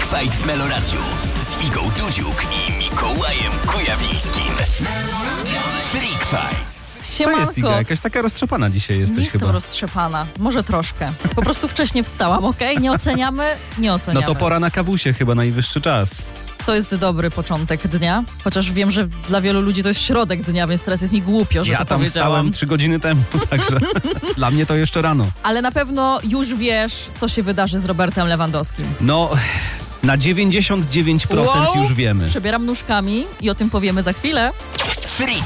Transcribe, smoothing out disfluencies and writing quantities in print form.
Fight w Meloradiu z Igą Dudziuk i Mikołajem Kujawińskim. Freak Fight. Co jest, Iga? Jakaś taka roztrzepana dzisiaj jesteś Nie chyba. jestem roztrzepana. Może troszkę. Po prostu wcześniej wstałam, okej? Nie oceniamy? Nie oceniamy. No to pora na kawusie, chyba najwyższy czas. To jest dobry początek dnia. Chociaż wiem, że dla wielu ludzi to jest środek dnia, więc teraz jest mi głupio, że Ja to tam powiedziałam. wstałem 3 godziny temu, także dla mnie to jeszcze rano. Ale na pewno już wiesz, co się wydarzy z Robertem Lewandowskim. No, na 99% już wiemy. Przebieram nóżkami i o tym powiemy za chwilę. Freak